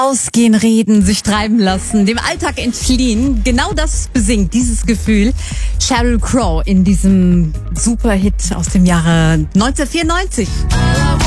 Ausgehen, reden, sich treiben lassen, dem Alltag entfliehen. Genau das besingt dieses Gefühl Sheryl Crow in diesem Superhit aus dem Jahre 1994.